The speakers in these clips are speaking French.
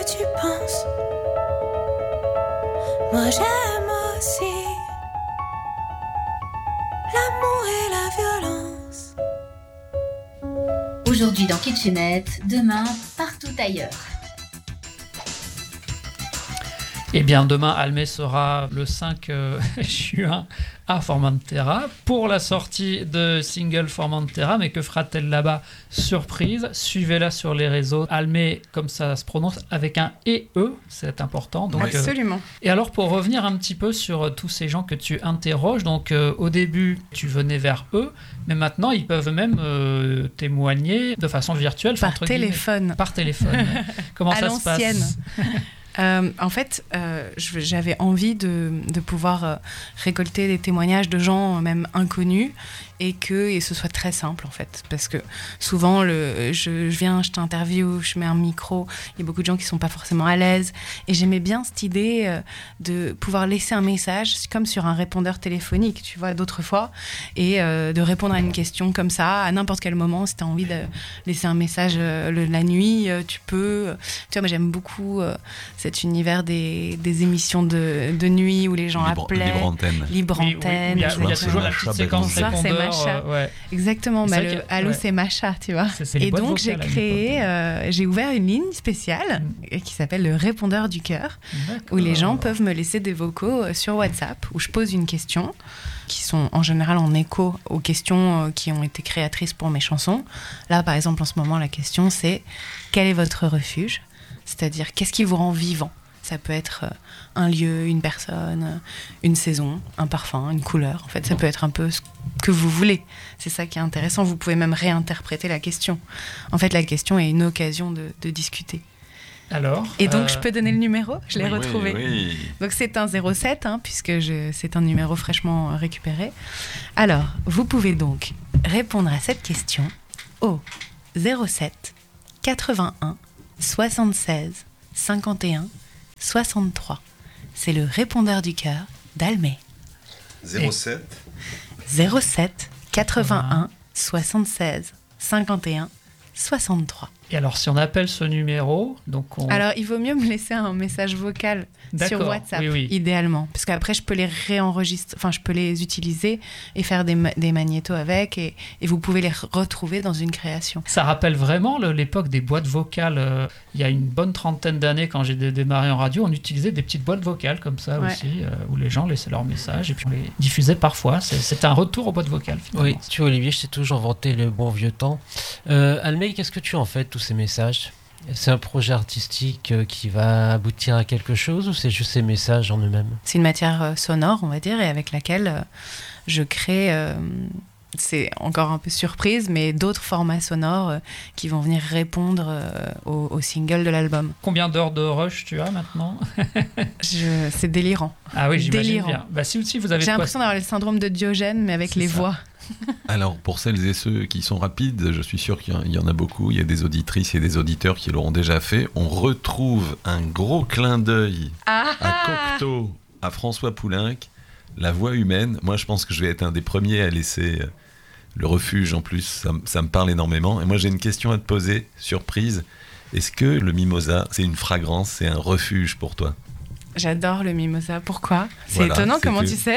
que tu penses. Moi j'aime aussi l'amour et la violence. Aujourd'hui dans Kitchenette, demain partout ailleurs. Eh bien, demain, Almé sera le 5 juin à Formentera pour la sortie de single Formentera. Mais que fera-t-elle là-bas? Surprise. Suivez-la sur les réseaux. Almé, comme ça se prononce, avec un E, c'est important. Donc, absolument. Et alors, pour revenir un petit peu sur tous ces gens que tu interroges, donc au début, tu venais vers eux, mais maintenant, ils peuvent même témoigner de façon virtuelle. Par téléphone. Par téléphone. Comment ça se passe? En fait, j'avais envie de pouvoir récolter des témoignages de gens même inconnus et ce soit très simple en fait, parce que souvent je viens, je t'interviewe, je mets un micro, il y a beaucoup de gens qui sont pas forcément à l'aise et j'aimais bien cette idée de pouvoir laisser un message comme sur un répondeur téléphonique, tu vois, d'autres fois, et de répondre à une question comme ça à n'importe quel moment. Si tu as envie de laisser un message la nuit, tu peux. Tu vois, moi j'aime beaucoup cet univers des émissions de nuit où les gens appelaient. Libre antenne. Il y a toujours la petite séquence ça, c'est répondeur. Macha. Ouais. Exactement. Allô, c'est Macha, tu vois. Et donc j'ai j'ai ouvert une ligne spéciale qui s'appelle le répondeur du cœur, où les gens peuvent me laisser des vocaux sur WhatsApp, où je pose une question, qui sont en général en écho aux questions qui ont été créatrices pour mes chansons. Là, par exemple, en ce moment, la question c'est quel est votre refuge ? C'est-à-dire, qu'est-ce qui vous rend vivant ? Ça peut être un lieu, une personne, une saison, un parfum, une couleur. En fait, ça peut être un peu ce que vous voulez. C'est ça qui est intéressant. Vous pouvez même réinterpréter la question. En fait, la question est une occasion de discuter. Alors, et donc, je peux donner le numéro ? Je l'ai retrouvé. Oui. Donc, c'est un 07, puisque c'est un numéro fraîchement récupéré. Alors, vous pouvez donc répondre à cette question au 07 81 76 51 63. C'est le répondeur du cœur d'Almé. 07 81 76 51 63. Et alors, si on appelle ce numéro, Alors, il vaut mieux me laisser un message vocal sur WhatsApp, idéalement. Parce qu'après, je peux les réenregistrer, je peux les utiliser et faire des magnétos avec, et vous pouvez les retrouver dans une création. Ça rappelle vraiment l'époque des boîtes vocales. Il y a une bonne trentaine d'années, quand j'ai démarré en radio, on utilisait des petites boîtes vocales comme ça aussi, où les gens laissaient leurs messages et puis on les diffusait parfois. C'était un retour aux boîtes vocales, finalement. Oui, tu vois, Olivier, je t'ai toujours vanté le bon vieux temps. Almé, qu'est-ce que tu en fais de tous ces messages ? C'est un projet artistique qui va aboutir à quelque chose, ou c'est juste ces messages en eux-mêmes ? C'est une matière sonore, on va dire, et avec laquelle je crée, c'est encore un peu surprise, mais d'autres formats sonores qui vont venir répondre au single de l'album. Combien d'heures de rush tu as maintenant ? C'est délirant. Ah oui, j'imagine bien. Bah, si vous avez J'ai l'impression d'avoir le syndrome de Diogène, mais avec les voix. Alors, pour celles et ceux qui sont rapides, je suis sûr qu'il y en a beaucoup. Il y a des auditrices et des auditeurs qui l'auront déjà fait. On retrouve un gros clin d'œil à Cocteau, à François Poulenc, la voix humaine. Moi, je pense que je vais être un des premiers à laisser le refuge. En plus, ça me parle énormément. Et moi, j'ai une question à te poser, surprise. Est-ce que le mimosa, c'est une fragrance, c'est un refuge pour toi ? J'adore le mimosa. Pourquoi ? C'est étonnant, comment tu sais ?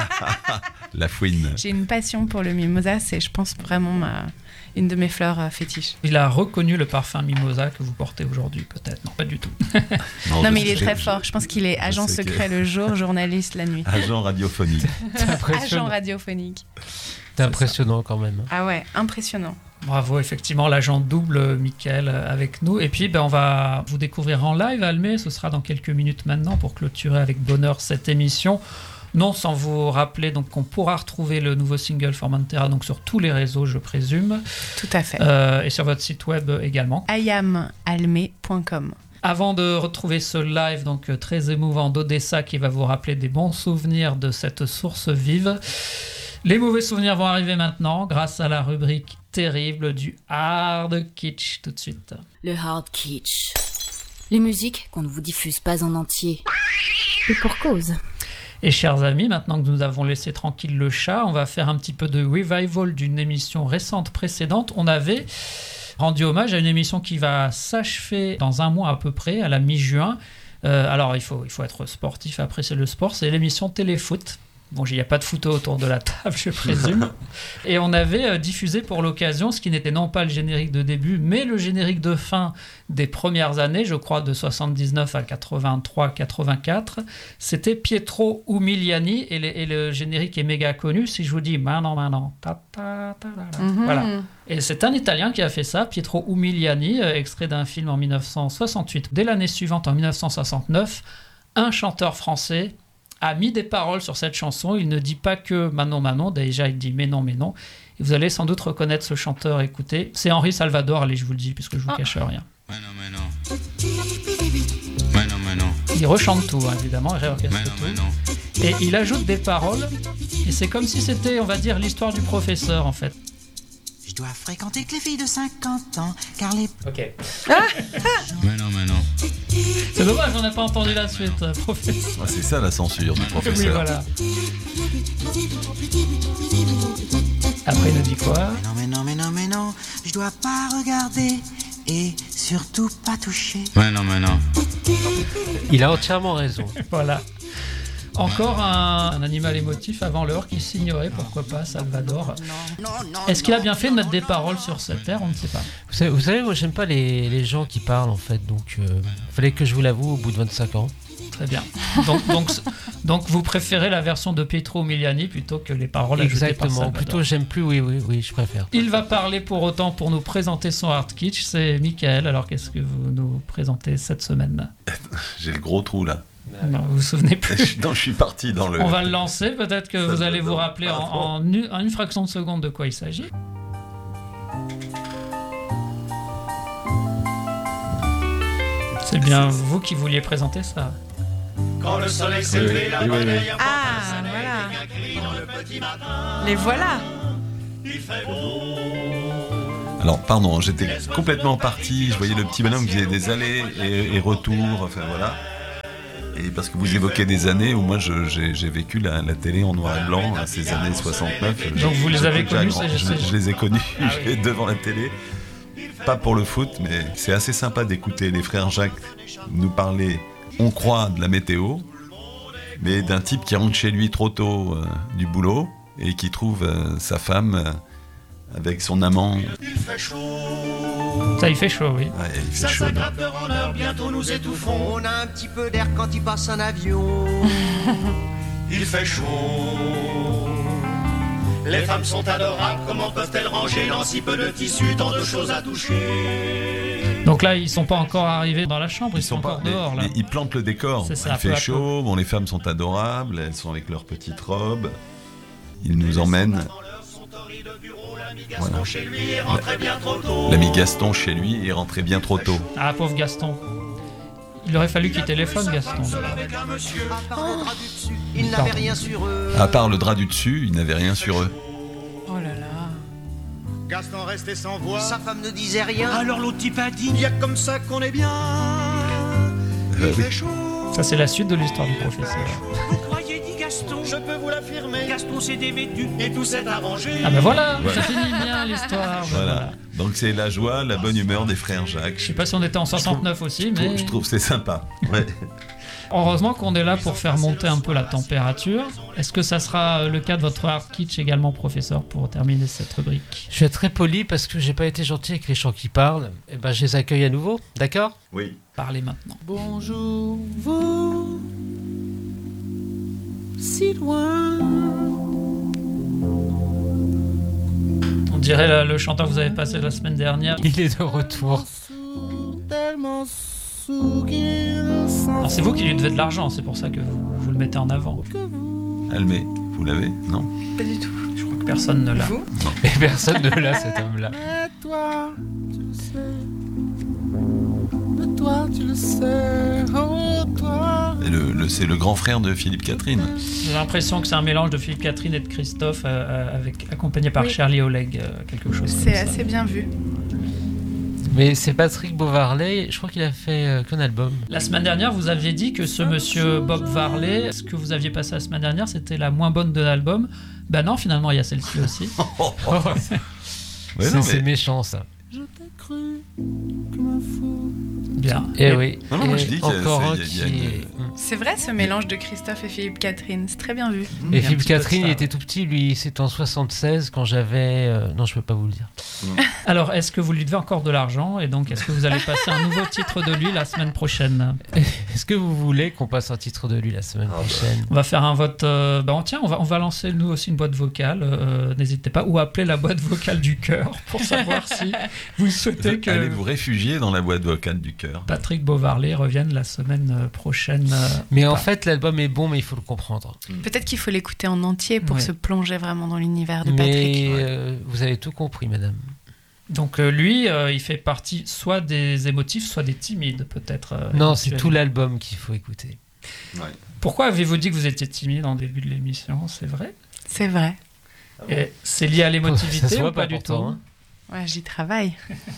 La fouine. J'ai une passion pour le mimosa, c'est, je pense, vraiment une de mes fleurs fétiches. Il a reconnu le parfum mimosa que vous portez aujourd'hui, peut-être ? Non, pas du tout. Non, mais il est très fort. Je pense qu'il est agent secret le jour, journaliste la nuit. Agent radiophonique. Agent radiophonique. C'est impressionnant quand même. Ah ouais, impressionnant. Bravo, effectivement, l'agent double, Mickaël, avec nous. Et puis, on va vous découvrir en live, Almé. Ce sera dans quelques minutes maintenant pour clôturer avec bonheur cette émission. Non, sans vous rappeler donc, qu'on pourra retrouver le nouveau single Formentera donc, sur tous les réseaux, je présume. Tout à fait. Et sur votre site web également. ayamalmé.com. Avant de retrouver ce live donc, très émouvant d'Odessa qui va vous rappeler des bons souvenirs de cette source vive, les mauvais souvenirs vont arriver maintenant grâce à la rubrique terrible du hard kitsch tout de suite. Le hard kitsch. Les musiques qu'on ne vous diffuse pas en entier. Et pour cause. Et chers amis, maintenant que nous avons laissé tranquille le chat, on va faire un petit peu de revival d'une émission récente précédente. On avait rendu hommage à une émission qui va s'achever dans un mois à peu près, à la mi-juin. Alors, il faut être sportif, apprécier le sport. C'est l'émission Téléfoot. Bon, il n'y a pas de photo autour de la table, je présume. Et on avait diffusé pour l'occasion ce qui n'était non pas le générique de début, mais le générique de fin des premières années, je crois de 79 à 83-84. C'était Pietro Umiliani et le générique est méga connu. Si je vous dis maintenant, ta, ta, ta, ta, ta. Voilà. Et c'est un Italien qui a fait ça, Pietro Umiliani, extrait d'un film en 1968. Dès l'année suivante, en 1969, un chanteur français a mis des paroles sur cette chanson. Il ne dit pas que Manon, Manon, déjà il dit mais non. Et vous allez sans doute reconnaître ce chanteur, écoutez. C'est Henri Salvador, allez, je vous le dis, puisque je vous cache rien. Il rechante tout, hein, évidemment, il réorchestre tout. Et il ajoute des paroles, et c'est comme si c'était, on va dire, l'histoire du professeur, en fait. Je dois fréquenter que les filles de 50 ans, car les... Ok. Mais non. C'est dommage, on n'a pas entendu la suite, professeur. C'est ça la censure du professeur. Oui, voilà. Après, il nous dit quoi ? Mais non, je dois pas regarder et surtout pas toucher. Mais non. Il a entièrement raison. Voilà. Encore un animal émotif avant l'heure qui signerait, pourquoi pas, Salvador. Est-ce qu'il a bien fait de mettre des paroles sur cette terre ? On ne sait pas. Vous savez, moi j'aime pas les gens qui parlent en fait, donc fallait que je vous l'avoue au bout de 25 ans. Très bien. Donc vous préférez la version de Pietro Umiliani plutôt que les paroles ajoutées par Salvador. Exactement, plutôt j'aime plus, oui, je préfère. Il va parler pour autant pour nous présenter son Art Kitsch, c'est Michael. Alors qu'est-ce que vous nous présentez cette semaine ? J'ai le gros trou là. Non, vous vous souvenez plus. Non, je suis parti dans le... On va le lancer, peut-être que vous allez vous rappeler en une fraction de seconde de quoi il s'agit. C'est bien vous qui vouliez présenter ça. Quand le soleil s'est levé, la bataille Ah, voilà. Les voilà. il fait beau. Alors, pardon, j'étais complètement parti. Je voyais le petit bonhomme qui faisait des allers et retours. Enfin, voilà. Et parce que vous évoquez des années où moi j'ai vécu la télé en noir et blanc, à ces années 69. Donc vous les avez connus, je les ai connus devant la télé. Pas pour le foot, mais c'est assez sympa d'écouter les frères Jacques nous parler, on croit, de la météo, mais d'un type qui rentre chez lui trop tôt du boulot et qui trouve sa femme avec son amant. Il fait chaud. Ça, il fait chaud, oui. Ouais, il fait Ça chaud. s'aggrave d'heure en heure, bientôt nous étouffons. On a un petit peu d'air quand il passe un avion. Il fait chaud. Les femmes sont adorables, comment peuvent-elles ranger dans si peu de tissu, tant de choses à toucher. Donc là, ils sont pas encore arrivés dans la chambre, ils sont encore pas, dehors là. Ils plantent le décor. C'est ça, Il peu fait à chaud, bon, les femmes sont adorables, elles sont avec leurs petites robes. Ils nous emmènent. Voilà. Chez lui est rentré bien trop tôt. L'ami Gaston chez lui est rentré bien trop tôt. Ah, pauvre Gaston. Il aurait fallu qu'il téléphone, Gaston. Avec un monsieur. À part le drap du dessus, ils n'avaient rien sur eux. À part le drap du dessus, ils n'avaient rien sur eux. Oh là là. Gaston restait sans voix. Sa femme ne disait rien. Alors l'autre type a dit, il y a comme ça qu'on est bien. Il oui. fait chaud. Ça, c'est la suite de l'histoire du professeur. Vous croyez, dit Gaston. Je peux vous l'affirmer. Gaston s'est dévêtu et tout s'est arrangé. Ah ben voilà, ça finit bien l'histoire. Voilà. Donc c'est la joie, la bonne humeur des frères Jacques. Je sais pas si on était en 69 aussi, mais Je trouve que c'est sympa. Ouais. heureusement qu'on est là pour faire monter un peu la température. Est-ce que ça sera le cas de votre Art Kitsch également, professeur, pour terminer cette rubrique ? Je suis très poli parce que j'ai pas été gentil avec les gens qui parlent. Et ben je les accueille à nouveau, d'accord ? Oui. Parlez maintenant. Bonjour, vous, si loin. On dirait le chanteur que vous avez passé la semaine dernière. Il est de retour. Tellement sous qu'il Alors c'est vous qui lui devez de l'argent, c'est pour ça que vous le mettez en avant. Almé, vous l'avez ? Non. Pas du tout. Je crois que personne ne l'a. Vous ? Et personne ne l'a, cet homme-là. Mais toi, tu le sais. Mais toi, tu le sais. Oh, toi. Et c'est le grand frère de Philippe Catherine. J'ai l'impression que c'est un mélange de Philippe Catherine et de Christophe, accompagné par Oui. Shirley Oleg, quelque chose comme C'est ça. assez bien vu. Mais c'est Patrick Beauvarley, je crois qu'il a fait qu'un album. La semaine dernière, vous aviez dit que ce monsieur Bob Varley, ce que vous aviez passé la semaine dernière, c'était la moins bonne de l'album. Ben non, finalement, il y a celle-ci aussi. Ouais, non, C'est mais méchant, ça. Je t'ai cru comme un fou. Bien. Et oui. Non, moi je dis encore un qu'il y a qui une- est- C'est vrai ce mélange de Christophe et Philippe Catherine, c'est très bien vu. Et Il y a un Philippe petit peu de Catherine, ça, il était tout petit, lui, c'était en 76 quand j'avais. Non, je peux pas vous le dire. Alors, est-ce que vous lui devez encore de l'argent et donc est-ce que vous allez passer un nouveau titre de lui la semaine prochaine? Est-ce que vous voulez qu'on passe un titre de lui la semaine prochaine? On va faire un vote. Tiens, on va lancer nous aussi une boîte vocale. N'hésitez pas, ou appeler la boîte vocale du cœur pour savoir si vous souhaitez que Allez vous réfugier dans la boîte vocale du cœur. Patrick Beauvarley revienne la semaine prochaine. Mais en fait, l'album est bon, mais il faut le comprendre. Peut-être qu'il faut l'écouter en entier pour Ouais. se plonger vraiment dans l'univers de Patrick. Mais vous avez tout compris, madame. Donc lui, il fait partie soit des émotifs, soit des timides, peut-être. Non, c'est éventuellement. tout l'album qu'il faut écouter. Pourquoi avez-vous dit que vous étiez timide en début de l'émission? C'est vrai? C'est vrai. Et c'est lié à Ça l'émotivité se voit ou pas pas du pourtant, tout? hein. Ouais, j'y travaille.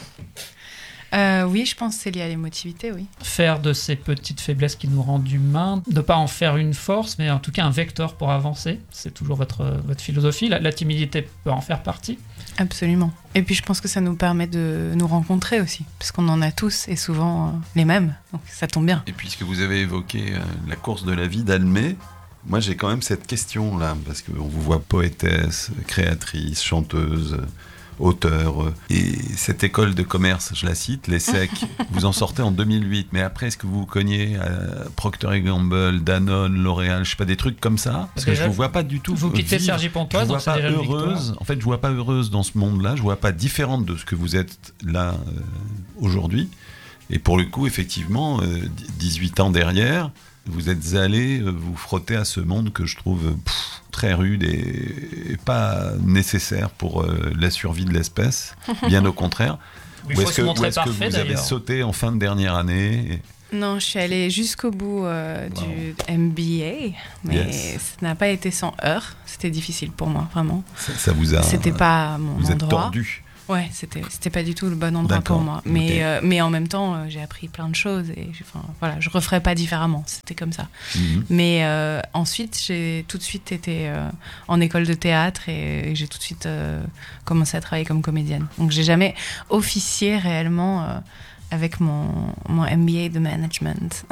Oui, je pense que c'est lié à l'émotivité, oui. Faire de ces petites faiblesses qui nous rendent humains, ne pas en faire une force, mais en tout cas un vecteur pour avancer. C'est toujours votre philosophie. La timidité peut en faire partie. Absolument. Et puis je pense que ça nous permet de nous rencontrer aussi, parce qu'on en a tous et souvent les mêmes, donc ça tombe bien. Et puisque vous avez évoqué la course de la vie d'Almé, moi j'ai quand même cette question-là, parce qu'on vous voit poétesse, créatrice, chanteuse, auteur, et cette école de commerce, je la cite, l'ESSEC, vous en sortez en 2008, mais après est-ce que vous cognez Procter & Gamble, Danone, L'Oréal, je sais pas, des trucs comme ça? Parce que Déjà, je vous vois pas du tout Vous quittez vivre. Sergi Je Pontoise, vois donc c'est pas déjà une victoire. heureuse. En fait, je vois pas heureuse dans ce monde-là. Je vois pas différente de ce que vous êtes là aujourd'hui. Et pour le coup, effectivement, 18 ans derrière, vous êtes allé vous frotter à ce monde que je trouve très rude et pas nécessaire pour la survie de l'espèce. Bien au contraire. Il Ou faut est-ce se que, montrer ou est-ce que parfait vous avez d'ailleurs. sauté en fin de dernière année Non, je suis allée jusqu'au bout du MBA, mais Yes. ça n'a pas été sans heurts. C'était difficile pour moi, vraiment. Ça vous a... C'était pas mon Vous êtes endroit. tordu. Ouais, c'était pas du tout le bon endroit D'accord, pour moi. Mais en même temps, j'ai appris plein de choses et je referais pas différemment. C'était comme ça. Mhm. Mais ensuite, j'ai tout de suite été en école de théâtre et j'ai tout de suite commencé à travailler comme comédienne. Donc j'ai jamais officié réellement avec mon MBA de management.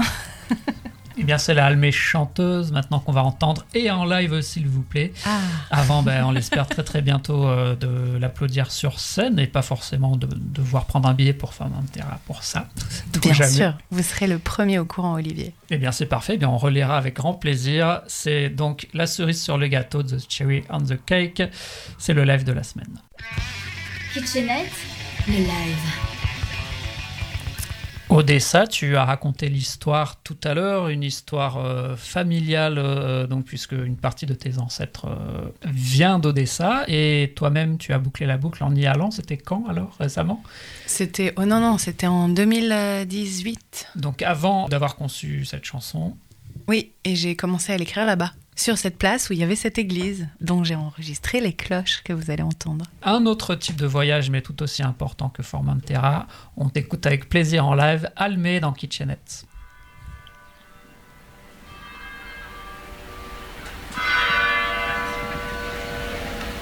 Eh bien, c'est la Almé chanteuse, maintenant qu'on va entendre, et en live, s'il vous plaît. Ah. Avant, on l'espère très très bientôt de l'applaudir sur scène, et pas forcément de devoir prendre un billet pour Formentera pour ça. C'est Bien jamais. sûr, vous serez le premier au courant, Olivier. Eh bien, c'est parfait. Eh bien, on relaiera avec grand plaisir. C'est donc la cerise sur le gâteau, The Cherry on the Cake. C'est le live de la semaine. Kitchenette, le live. Odessa, tu as raconté l'histoire tout à l'heure, une histoire familiale, donc puisque une partie de tes ancêtres vient d'Odessa, et toi-même tu as bouclé la boucle en y allant. C'était quand alors, récemment? C'était c'était en 2018. Donc avant d'avoir conçu cette chanson. Oui, et j'ai commencé à l'écrire là-bas, sur cette place où il y avait cette église, dont j'ai enregistré les cloches que vous allez entendre. Un autre type de voyage, mais tout aussi important que Formentera. On t'écoute avec plaisir en live, Almé dans Kitchenette.